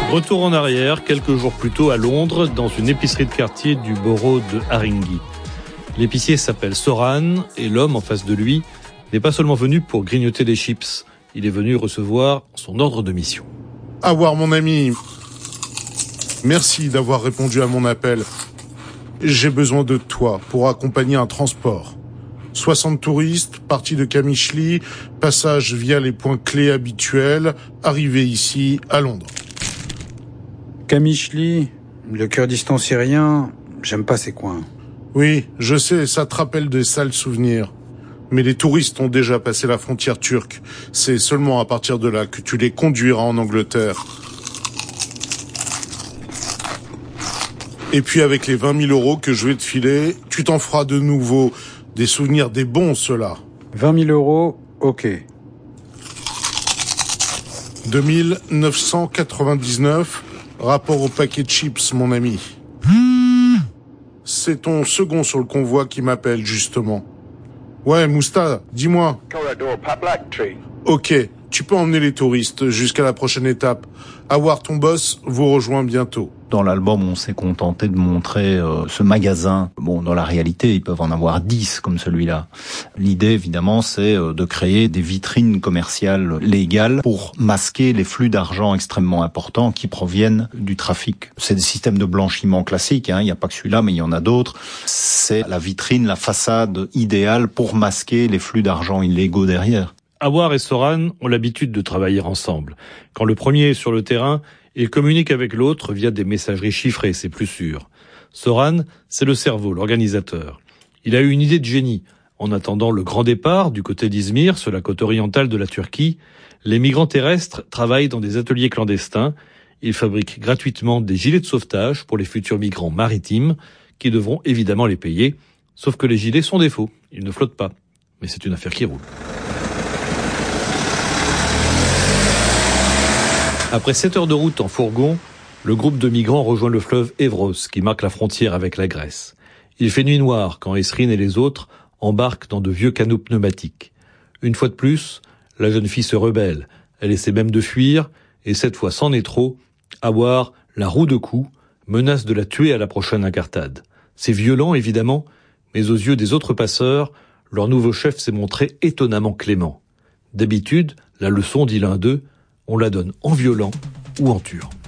Retour en arrière, quelques jours plus tôt à Londres, dans une épicerie de quartier du borough de Haringey. L'épicier s'appelle Soran et l'homme en face de lui n'est pas seulement venu pour grignoter des chips. Il est venu recevoir son ordre de mission. Awar, mon ami, merci d'avoir répondu à mon appel. J'ai besoin de toi pour accompagner un transport. 60 touristes, partis de Camichley, passage via les points clés habituels, arrivés ici à Londres. Camichley, le Kurdistan syrien, j'aime pas ces coins. Oui, je sais, ça te rappelle des sales souvenirs. Mais les touristes ont déjà passé la frontière turque. C'est seulement à partir de là que tu les conduiras en Angleterre. Et puis avec les 20 000 euros que je vais te filer, tu t'en feras de nouveau des souvenirs des bons, ceux-là. 20 000 euros, ok. 2999, rapport au paquet de chips, mon ami. C'est ton second sur le convoi qui m'appelle, justement. Ouais, Mousta, dis-moi. Corridor Paplatry. Ok, tu peux emmener les touristes jusqu'à la prochaine étape. Awar, ton boss, vous rejoint bientôt. Dans l'album, on s'est contenté de montrer ce magasin. Bon, dans la réalité, ils peuvent en avoir 10 comme celui-là. L'idée, évidemment, c'est de créer des vitrines commerciales légales pour masquer les flux d'argent extrêmement importants qui proviennent du trafic. C'est des systèmes de blanchiment classiques, hein. Il n'y a pas que celui-là, mais il y en a d'autres. C'est la vitrine, la façade idéale pour masquer les flux d'argent illégaux derrière. Awar et Soran ont l'habitude de travailler ensemble. Quand le premier est sur le terrain, il communique avec l'autre via des messageries chiffrées, c'est plus sûr. Soran, c'est le cerveau, l'organisateur. Il a eu une idée de génie. En attendant le grand départ du côté d'Izmir, sur la côte orientale de la Turquie, les migrants terrestres travaillent dans des ateliers clandestins. Ils fabriquent gratuitement des gilets de sauvetage pour les futurs migrants maritimes, qui devront évidemment les payer. Sauf que les gilets sont des faux, ils ne flottent pas. Mais c'est une affaire qui roule. Après 7 heures de route en fourgon, le groupe de migrants rejoint le fleuve Evros, qui marque la frontière avec la Grèce. Il fait nuit noire quand Esrine et les autres embarquent dans de vieux canots pneumatiques. Une fois de plus, la jeune fille se rebelle. Elle essaie même de fuir, et cette fois c'en est trop. Awar, la roue de cou, menace de la tuer à la prochaine incartade. C'est violent, évidemment, mais aux yeux des autres passeurs, leur nouveau chef s'est montré étonnamment clément. D'habitude, la leçon, dit l'un d'eux, on la donne en violent ou en tuant.